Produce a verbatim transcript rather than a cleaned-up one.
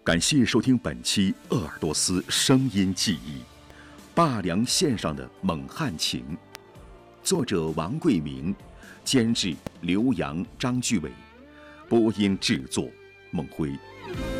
感谢收听本期鄂尔多斯声音记忆，灞梁线上的蒙汉情，作者王贵明，监制刘洋、张巨伟，播音制作孟辉。